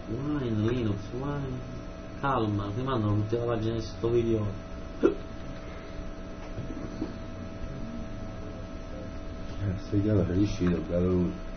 Wine, Linux, Wine. Calma, ti mandano tutte le pagine di sto video. Sei già riuscito, bello lui.